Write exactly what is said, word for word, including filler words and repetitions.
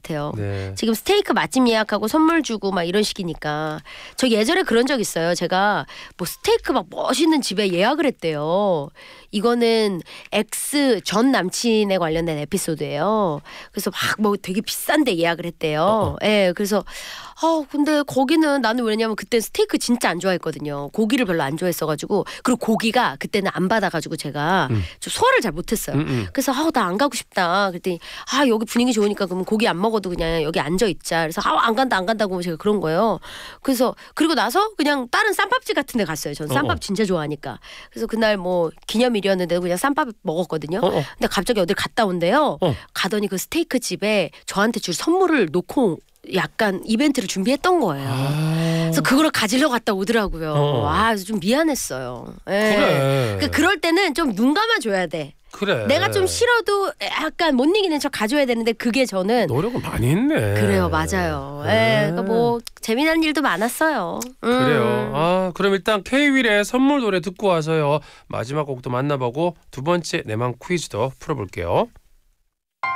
같아요. 네. 지금 스테이크 맛집 예약하고 선물 주고 막 이런 식이니까 저 예전에 그런 적 있어요. 제가 뭐 스테이크 막 멋있는 집에 예약을 했대요. 이거는 X 전 남친에 관련된 에피소드예요. 그래서 막 뭐 되게 비싼데 예약을 했대요. 어. 예, 네, 그래서 아 근데 거기는 나는 왜냐면 그때 스테이크 진짜 안 좋아했거든요. 고기를 별로 안 좋아했어가지고 그리고 고기가 그때는 안 받아가지고 제가 음. 좀 소화를 잘 못했어요. 음, 음. 그래서 아 나 안 가고 싶다. 그랬더니 아 여기 분위기 좋으니까 그러면 고기 안 먹어도 그냥 여기 앉아 있자. 그래서 아 안 간다 안 간다고 제가 그런 거예요. 그래서 그리고 나서 그냥 다른 쌈밥집 같은 데 갔어요. 저는 쌈밥 어어. 진짜 좋아하니까. 그래서 그날 뭐 기념일이었는데 그냥 쌈밥 먹었거든요. 어어. 근데 갑자기 어딜 갔다 온대요. 어. 가더니 그 스테이크 집에 저한테 줄 선물을 놓고 약간 이벤트를 준비했던 거예요. 아. 그래서 그거를 가지러 갔다 오더라고요. 어. 와, 좀 미안했어요. 예. 그래. 그러니까 그럴 때는 좀 눈 감아줘야 돼. 그래. 내가 좀 싫어도 약간 못 이기는 척 가져야 되는데 그게 저는 노력을 많이 했네. 그래요, 맞아요. 예, 네. 그러니까 뭐 재미난 일도 많았어요. 음. 그래요. 아, 그럼 일단 K-윌의 선물 노래 듣고 와서요. 마지막 곡도 만나보고 두 번째 내맘 퀴즈도 풀어볼게요.